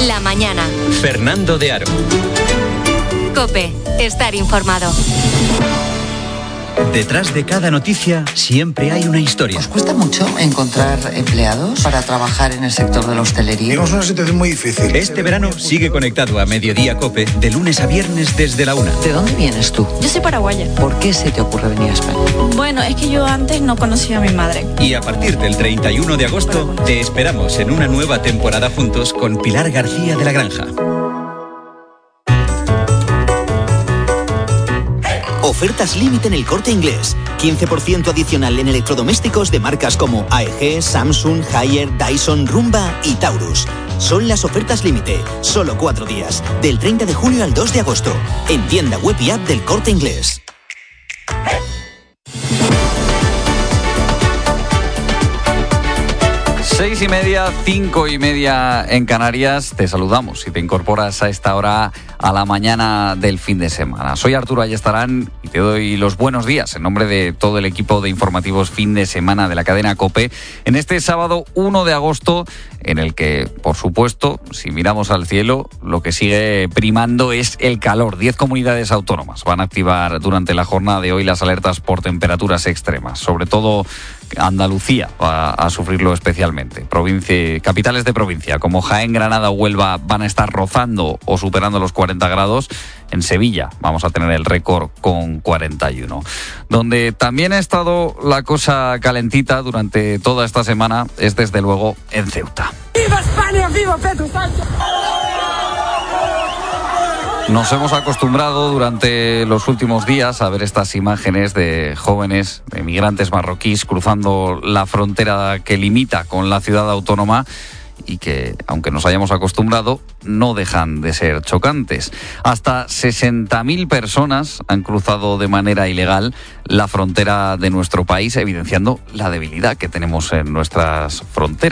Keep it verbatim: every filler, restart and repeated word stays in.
La mañana. Fernando de Aro. COPE. Estar informado. Detrás de cada noticia siempre hay una historia. ¿Os cuesta mucho encontrar empleados para trabajar en el sector de la hostelería? Tenemos una situación muy difícil. Este verano sigue conectado a Mediodía COPE de lunes a viernes desde la una. ¿De dónde vienes tú? Yo soy paraguaya. ¿Por qué se te ocurre venir a España? Bueno, es que yo antes no conocía a mi madre. Y a partir del treinta y uno de agosto te esperamos en una nueva temporada juntos con Pilar García de la Granja. Ofertas límite en El Corte Inglés. quince por ciento adicional en electrodomésticos de marcas como A E G, Samsung, Haier, Dyson, Rumba y Taurus. Son las ofertas límite. Solo cuatro días. Del treinta de julio al dos de agosto. En tienda web y app del Corte Inglés. Seis y media, cinco y media en Canarias. Te saludamos si te incorporas a esta hora a la mañana del fin de semana. Soy Arturo Ayestarán y te doy los buenos días en nombre de todo el equipo de informativos fin de semana de la cadena COPE en este sábado uno de agosto, en el que, por supuesto, si miramos al cielo, lo que sigue primando es el calor. Diez comunidades autónomas van a activar durante la jornada de hoy las alertas por temperaturas extremas. Sobre todo Andalucía va a sufrirlo especialmente. Provincia, capitales de provincia como Jaén, Granada o Huelva van a estar rozando o superando los cuarenta grados. En Sevilla vamos a tener el récord con cuarenta y uno. Donde también ha estado la cosa calentita durante toda esta semana es desde luego en Ceuta. ¡Viva España! ¡Viva Pedro Sánchez! Nos hemos acostumbrado durante los últimos días a ver estas imágenes de jóvenes, de migrantes marroquíes cruzando la frontera que limita con la ciudad autónoma y que, aunque nos hayamos acostumbrado, no dejan de ser chocantes. Hasta sesenta mil personas han cruzado de manera ilegal la frontera de nuestro país, evidenciando la debilidad que tenemos en nuestras fronteras.